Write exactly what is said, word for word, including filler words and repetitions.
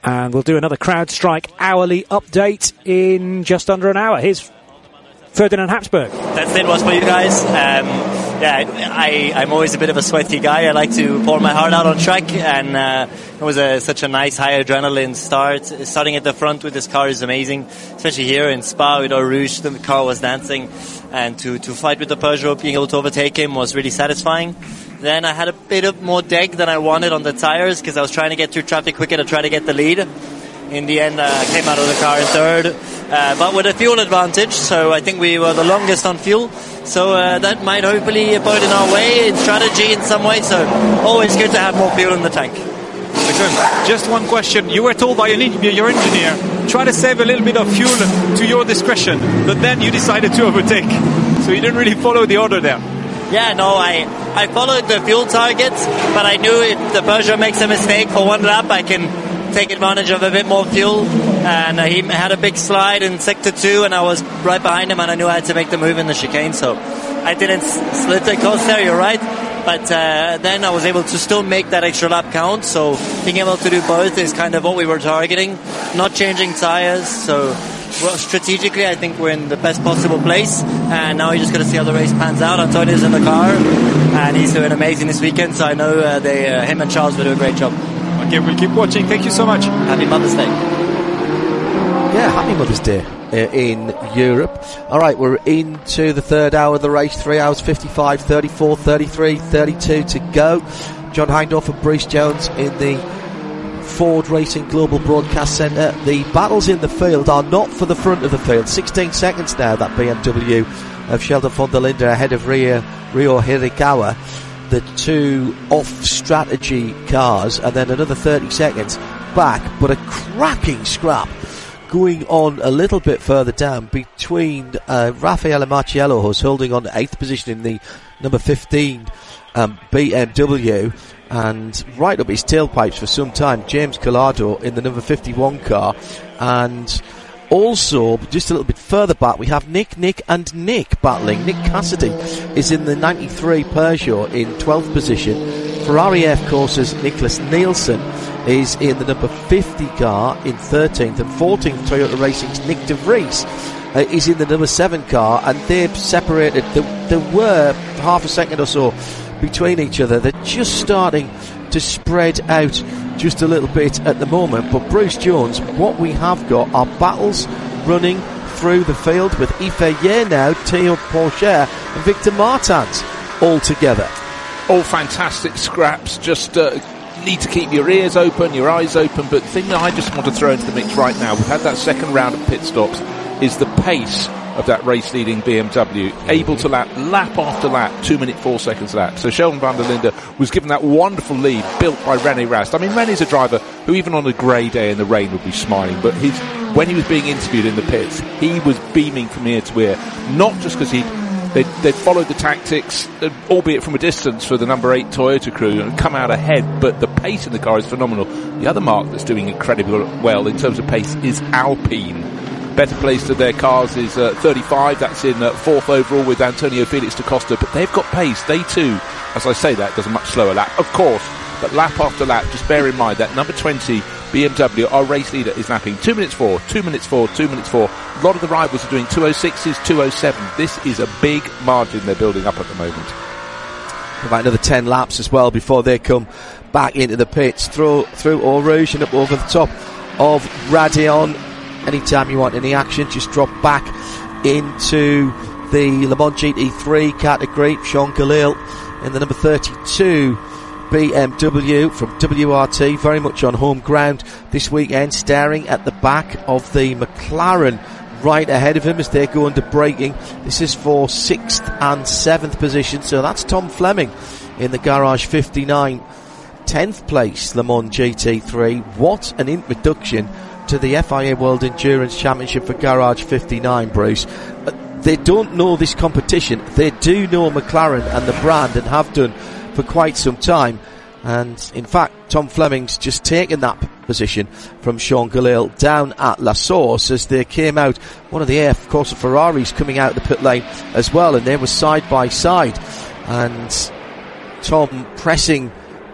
And we'll do another CrowdStrike hourly update in just under an hour. Here's Ferdinand Habsburg. That's it, was for you guys. Um, yeah, I, I'm always a bit of a sweaty guy. I like to pour my heart out on track, and uh, it was a, such a nice high adrenaline start. Starting at the front with this car is amazing, especially here in Spa with Eau Rouge. The car was dancing, and to, to fight with the Peugeot, being able to overtake him was really satisfying. Then I had a bit of more deck than I wanted on the tires because I was trying to get through traffic quicker to try to get the lead. In the end, I uh, came out of the car in third, uh, but with a fuel advantage, so I think we were the longest on fuel. So uh, that might hopefully point in our way in strategy in some way, so always good to have more fuel in the tank. Just one question. You were told by your engineer, try to save a little bit of fuel to your discretion, but then you decided to overtake. So you didn't really follow the order there. Yeah, no, I, I followed the fuel targets, but I knew if the Peugeot makes a mistake for one lap, I can take advantage of a bit more fuel. And uh, he had a big slide in sector two, and I was right behind him, and I knew I had to make the move in the chicane, so I didn't slit the coast there, you're right. But uh, then I was able to still make that extra lap count, so being able to do both is kind of what we were targeting, not changing tires, so well, strategically I think we're in the best possible place, and now we just got to see how the race pans out. Antonio's in the car, and he's doing amazing this weekend, so I know uh, they, uh, him and Charles will do a great job. Okay, we'll keep watching. Thank you so much. Happy Mother's Day. Yeah, happy Mother's Day uh, in Europe. All right, we're into the third hour of the race. three hours fifty-five, thirty-four, thirty-three, thirty-two to go. John Hindhaugh and Bruce Jones in the Ford Racing Global Broadcast Centre. The battles in the field are not for the front of the field. sixteen seconds now, that B M W of Sheldon von der Linde ahead of Rio, Rio Hirakawa. The two off-strategy cars, and then another thirty seconds back, but a cracking scrap going on a little bit further down between uh, Raffaele Marciello, who's holding on to eighth position in the number fifteen um, B M W, and right up his tailpipes for some time, James Collado in the number fifty-one car, and also, just a little bit further back, we have Nick, Nick and Nick battling. Nick Cassidy is in the ninety-three Peugeot in twelfth position. Ferrari F Corsa's Nicholas Nielsen is in the number fifty car in thirteenth, and fourteenth Toyota Racing's Nick De Vries uh, is in the number seven car, and they've separated. There, there were half a second or so between each other. They're just starting to spread out just a little bit at the moment, but Bruce Jones, what we have got are battles running through the field with Yves Yer now, Theo Pourchaire and Victor Martins all together. All fantastic scraps. Just uh, need to keep your ears open, your eyes open, but the thing that I just want to throw into the mix right now, we've had that second round of pit stops, is the pace of that race-leading B M W, able to lap, lap after lap, two minute four seconds lap. So Sheldon van der Linde was given that wonderful lead built by René Rast. I mean, René's a driver who even on a grey day in the rain would be smiling, but his, when he was being interviewed in the pits, he was beaming from ear to ear, not just because he They'd, they'd followed the tactics, albeit from a distance, for the number eight Toyota crew and come out ahead, but the pace in the car is phenomenal. The other marque that's doing incredibly well in terms of pace is Alpine. Better placed of their cars is uh, thirty-five, that's in uh, fourth overall with Antonio Felix da Costa, but they've got pace. They too, as I say that, does a much slower lap, of course, but lap after lap, just bear in mind that number twenty B M W, our race leader, is lapping two minutes four, two minutes four, two minutes four. A lot of the rivals are doing two oh sixes, two oh seven. This is a big margin they're building up at the moment. About another ten laps as well before they come back into the pits through through Eau Rouge and up over the top of Raidillon. Anytime you want any action, just drop back into the Le Mans G T three category. Sean Khalil in the number thirty-two B M W from W R T, very much on home ground this weekend, staring at the back of the McLaren right ahead of him as they go under braking. This is for sixth and seventh position, so that's Tom Fleming in the Garage fifty-nine, tenth place Le Mans G T three. What an introduction to the F I A World Endurance Championship for Garage fifty-nine, Bruce. Uh, they don't know this competition. They do know McLaren and the brand, and have done for quite some time. And in fact, Tom Fleming's just taken that position from Sean Khalil down at La Source as they came out. One of the A F Corsa Ferraris coming out the pit lane as well, and they were side by side. And Tom pressing